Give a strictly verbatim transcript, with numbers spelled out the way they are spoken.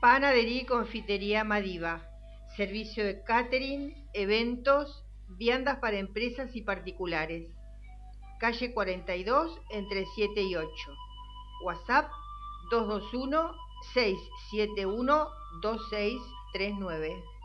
Panadería y confitería Madiva. Servicio de catering, eventos, viandas para empresas y particulares. Calle cuarenta y dos, entre siete y ocho. WhatsApp dos dos uno, seis siete uno, dos seis tres nueve.